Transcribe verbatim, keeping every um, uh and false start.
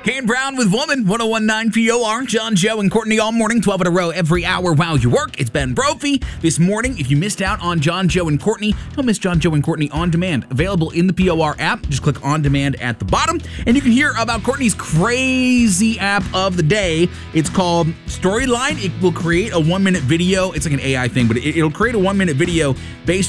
Kane Brown with Woman, one oh one point nine P O R. John, Joe, and Courtney all morning, twelve in a row, every hour while you work. It's Ben Brophy. This morning, if you missed out on John, Joe, and Courtney, don't miss John, Joe, and Courtney on demand. Available in the P O R app. Just click on demand at the bottom, and you can hear about Courtney's crazy app of the day. It's called Storyline. It will create a one-minute video. It's like an A I thing, but it, it'll create a one-minute video based